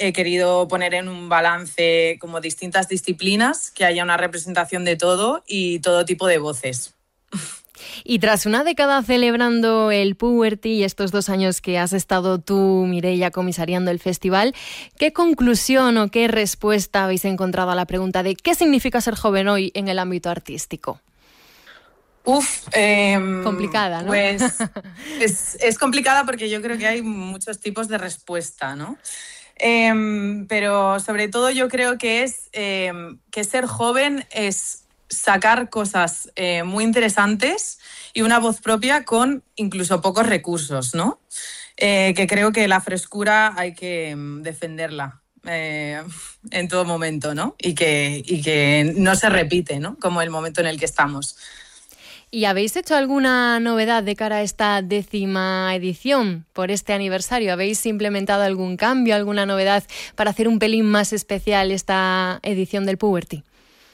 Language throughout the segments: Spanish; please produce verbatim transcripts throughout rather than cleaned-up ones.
he querido poner en un balance como distintas disciplinas, que haya una representación de todo y todo tipo de voces. Y tras una década celebrando el Puberty y estos dos años que has estado tú, Mireia, comisariando el festival, ¿qué conclusión o qué respuesta habéis encontrado a la pregunta de qué significa ser joven hoy en el ámbito artístico? Uf, eh, complicada, ¿no? Pues es, es complicada porque yo creo que hay muchos tipos de respuesta, ¿no? Eh, pero sobre todo yo creo que es eh, que ser joven es sacar cosas eh, muy interesantes y una voz propia con incluso pocos recursos, ¿no? Eh, que creo que la frescura hay que defenderla eh, en todo momento, ¿no? Y que, y que no se repite, ¿no? Como el momento en el que estamos. ¿Y habéis hecho alguna novedad de cara a esta décima edición por este aniversario? ¿Habéis implementado algún cambio, alguna novedad para hacer un pelín más especial esta edición del Puberty?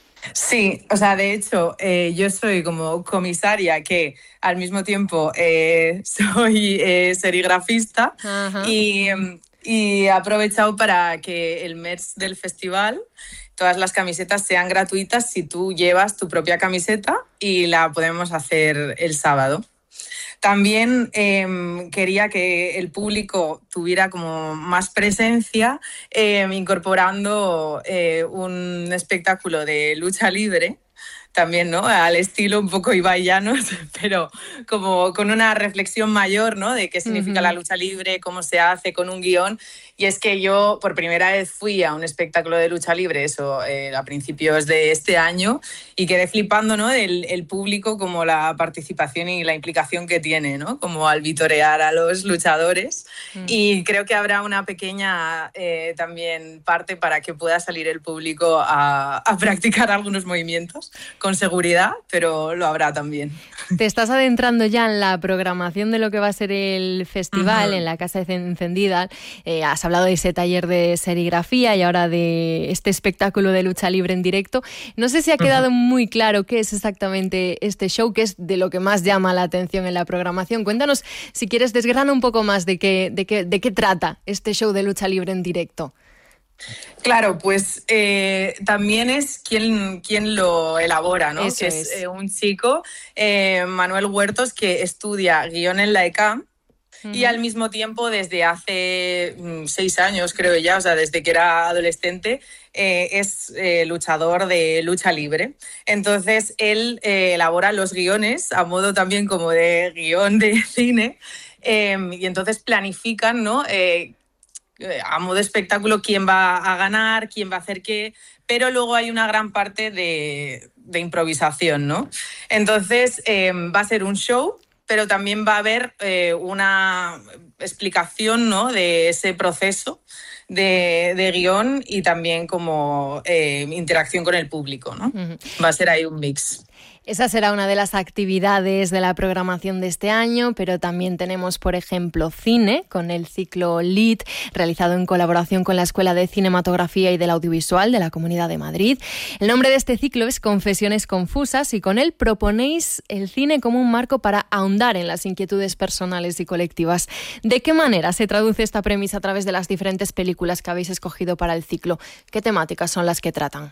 Sí, o sea, de hecho, eh, yo soy como comisaria que al mismo tiempo eh, soy eh, serigrafista y, y he aprovechado para que el merch del festival, todas las camisetas sean gratuitas si tú llevas tu propia camiseta y la podemos hacer el sábado. También eh, quería que el público tuviera como más presencia eh, incorporando eh, un espectáculo de lucha libre, también, ¿no? Al estilo un poco Ibai Llanos, pero como con una reflexión mayor, ¿no? De qué significa uh-huh. la lucha libre, cómo se hace, con un guión. Y es que yo por primera vez fui a un espectáculo de lucha libre, eso eh, a principios de este año, y quedé flipando, ¿no? Del el público, como la participación y la implicación que tiene, ¿no? Como al vitorear a los luchadores. Uh-huh. Y creo que habrá una pequeña eh, también parte para que pueda salir el público a, a practicar algunos movimientos con seguridad, pero lo habrá también. Te estás adentrando ya en la programación de lo que va a ser el festival, uh-huh. en la Casa Encendida. Eh, has hablado de ese taller de serigrafía y ahora de este espectáculo de lucha libre en directo. No sé si ha quedado uh-huh. muy claro qué es exactamente este show, qué es de lo que más llama la atención en la programación. Cuéntanos, si quieres, desgrana un poco más de qué, de qué, de qué trata este show de lucha libre en directo. Claro, pues eh, también es quien, quien lo elabora, ¿no? Eso que es, es eh, un chico, eh, Manuel Huertos, que estudia guión en la E C A M uh-huh. y al mismo tiempo desde hace mm, seis años, creo ya, o sea, desde que era adolescente, eh, es eh, luchador de lucha libre. Entonces, él eh, elabora los guiones a modo también como de guión de cine eh, y entonces planifican, ¿no? Eh, a modo espectáculo quién va a ganar, quién va a hacer qué, pero luego hay una gran parte de, de improvisación, ¿no? Entonces eh, va a ser un show, pero también va a haber eh, una explicación, ¿no? De ese proceso de, de guión y también como eh, interacción con el público, ¿no? Uh-huh. Va a ser ahí un mix. Esa será una de las actividades de la programación de este año, pero también tenemos, por ejemplo, cine, con el ciclo L I D, realizado en colaboración con la Escuela de Cinematografía y del Audiovisual de la Comunidad de Madrid. El nombre de este ciclo es Confesiones Confusas y con él proponéis el cine como un marco para ahondar en las inquietudes personales y colectivas. ¿De qué manera se traduce esta premisa a través de las diferentes películas que habéis escogido para el ciclo? ¿Qué temáticas son las que tratan?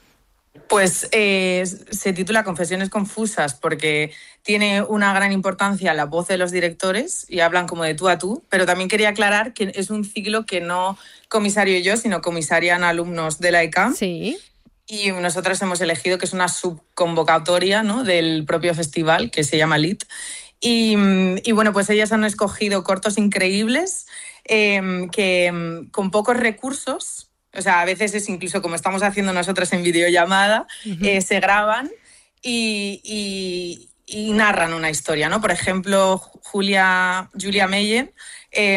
Pues eh, se titula Confesiones Confusas porque tiene una gran importancia la voz de los directores y hablan como de tú a tú, pero también quería aclarar que es un ciclo que no comisario yo, sino comisarian alumnos de la E C A M. Sí. Y nosotros hemos elegido que es una subconvocatoria, ¿no? del propio festival que se llama L I D. Y, y bueno, pues ellas han escogido cortos increíbles eh, que con pocos recursos, o sea, a veces es incluso como estamos haciendo nosotros en videollamada, uh-huh. eh, se graban y, y, y narran una historia, ¿no? Por ejemplo, Julia, Julia Meyer, eh,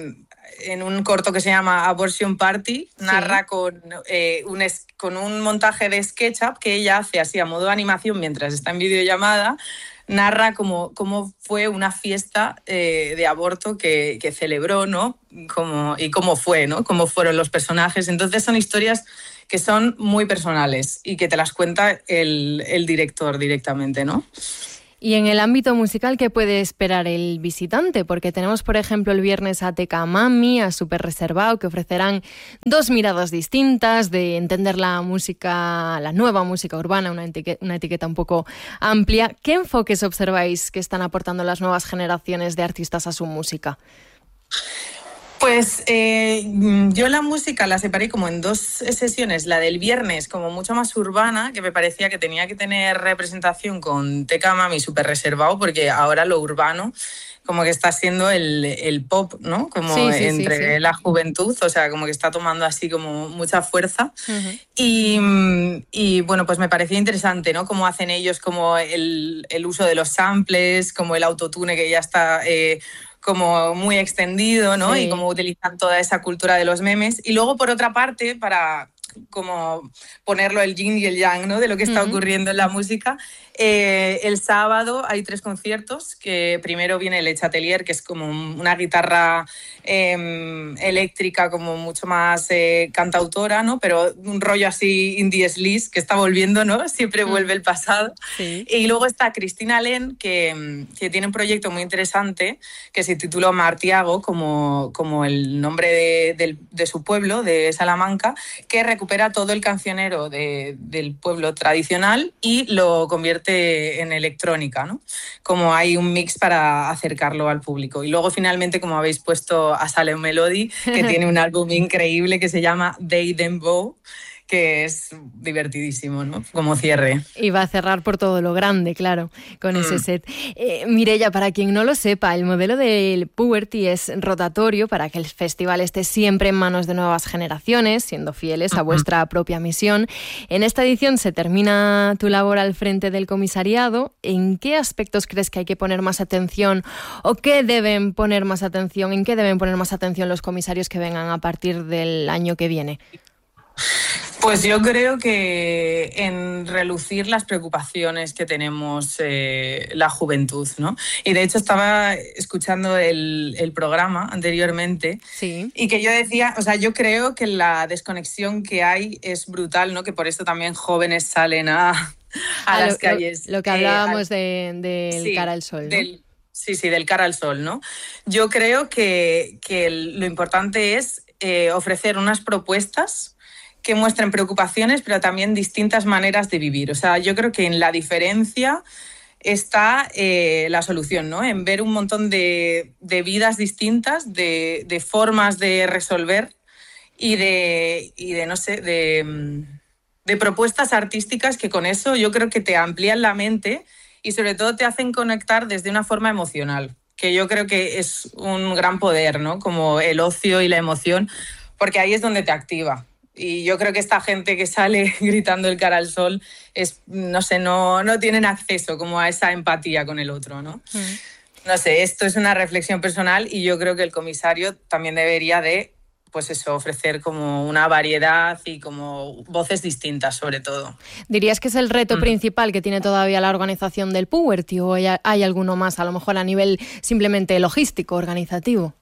en un corto que se llama Abortion Party, sí. narra con, eh, un es, con un montaje de SketchUp que ella hace así a modo de animación mientras está en videollamada, narra cómo, cómo fue una fiesta eh, de aborto que, que celebró, ¿no? Como, y cómo fue, ¿no? Cómo fueron los personajes. Entonces son historias que son muy personales y que te las cuenta el, el director directamente, ¿no? Y en el ámbito musical, ¿qué puede esperar el visitante? Porque tenemos, por ejemplo, el viernes a Teca Mami, a Super Reservado, que ofrecerán dos miradas distintas de entender la música, la nueva música urbana, una etiqueta, una etiqueta un poco amplia. ¿Qué enfoques observáis que están aportando las nuevas generaciones de artistas a su música? Pues eh, yo la música la separé como en dos sesiones. La del viernes como mucho más urbana, que me parecía que tenía que tener representación con Teca Mami, Super Reservado, porque ahora lo urbano como que está siendo el, el pop, ¿no? Como sí, sí, entre sí, sí. la juventud, o sea, como que está tomando así como mucha fuerza. Uh-huh. Y, y bueno, pues me parecía interesante, ¿no? Cómo hacen ellos como el, el uso de los samples, como el autotune que ya está... Eh, como muy extendido, ¿no? Sí. Y cómo utilizan toda esa cultura de los memes. Y luego, por otra parte, para como ponerlo el yin y el yang, ¿no? De lo que está uh-huh. ocurriendo en la música, eh, el sábado hay tres conciertos, que primero viene el Chatelier, que es como una guitarra eh, eléctrica como mucho más eh, cantautora, ¿no? Pero un rollo así indie sleaze, que está volviendo, ¿no? Siempre uh-huh. vuelve el pasado. Sí. Y luego está Cristina Len, que, que tiene un proyecto muy interesante que se titula Martiago, como, como el nombre de, de, de su pueblo, de Salamanca, que recupera todo el cancionero de, del pueblo tradicional y lo convierte en electrónica, ¿no? Como hay un mix para acercarlo al público. Y luego finalmente, como habéis puesto, a Salem Melody, que tiene un álbum increíble que se llama They Them Bow, que es divertidísimo, ¿no? Como cierre. Y va a cerrar por todo lo grande, claro, con mm. ese set. Eh, Mireia, para quien no lo sepa, el modelo del Puberty es rotatorio para que el festival esté siempre en manos de nuevas generaciones, siendo fieles a vuestra propia misión. En esta edición se termina tu labor al frente del comisariado. ¿En qué aspectos crees que hay que poner más atención o qué deben poner más atención? ¿En qué deben poner más atención los comisarios que vengan a partir del año que viene? Pues yo creo que en relucir las preocupaciones que tenemos eh, la juventud, ¿no? Y de hecho estaba escuchando el, el programa anteriormente sí. y que yo decía, o sea, yo creo que la desconexión que hay es brutal, ¿no? Que por eso también jóvenes salen a, a, a las lo, calles. Lo, lo que hablábamos eh, del de, de sí, cara al sol, ¿no? Del, sí, sí, del cara al sol, ¿no? Yo creo que, que lo importante es eh, ofrecer unas propuestas que muestren preocupaciones, pero también distintas maneras de vivir. O sea, yo creo que en la diferencia está eh, la solución, ¿no? En ver un montón de, de vidas distintas, de, de formas de resolver y de, y de no sé, de, de propuestas artísticas que con eso yo creo que te amplían la mente y sobre todo te hacen conectar desde una forma emocional, que yo creo que es un gran poder, ¿no? Como el ocio y la emoción, porque ahí es donde te activa. Y yo creo que esta gente que sale gritando el cara al sol es, no sé, no, no tienen acceso como a esa empatía con el otro, ¿no? Mm. No sé, esto es una reflexión personal y yo creo que el comisario también debería de, pues eso, ofrecer como una variedad y como voces distintas, sobre todo. ¿Dirías que es el reto mm. principal que tiene todavía la organización del Puberty o hay, hay alguno más, a lo mejor a nivel simplemente logístico, organizativo?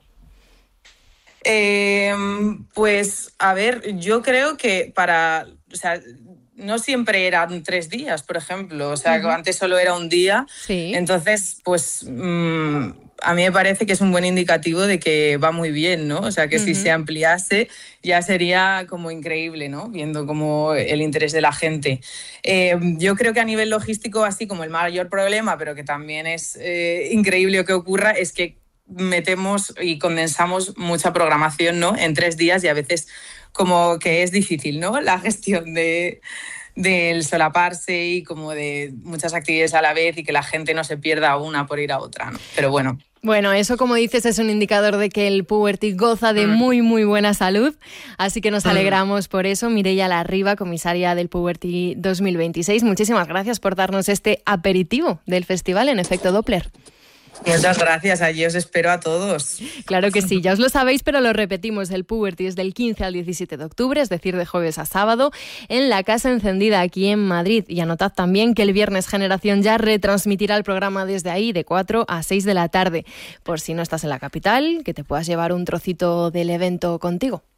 Eh, pues, a ver, yo creo que para... O sea, no siempre eran tres días, por ejemplo. O sea, uh-huh. antes solo era un día. Sí. Entonces, pues, mmm, a mí me parece que es un buen indicativo de que va muy bien, ¿no? O sea, que uh-huh. si se ampliase ya sería como increíble, ¿no? Viendo como el interés de la gente. Eh, yo creo que a nivel logístico, así como el mayor problema, pero que también es eh, increíble que ocurra, es que metemos y condensamos mucha programación, ¿no? En tres días y a veces como que es difícil, ¿no? La gestión de, del solaparse y como de muchas actividades a la vez y que la gente no se pierda una por ir a otra, ¿no? Pero bueno. Bueno, eso, como dices, es un indicador de que el Puberty goza de mm. muy, muy buena salud, así que nos alegramos mm. por eso. Mireia Larriba, comisaria del Puberty dos mil veintiséis, muchísimas gracias por darnos este aperitivo del festival en Efecto Doppler. Muchas gracias, allí os espero a todos. Claro que sí, ya os lo sabéis, pero lo repetimos, el Puberty es del quince al diecisiete de octubre, es decir, de jueves a sábado, en la Casa Encendida, aquí en Madrid. Y anotad también que el viernes Generación Ya retransmitirá el programa desde ahí, de cuatro a seis de la tarde, por si no estás en la capital, que te puedas llevar un trocito del evento contigo.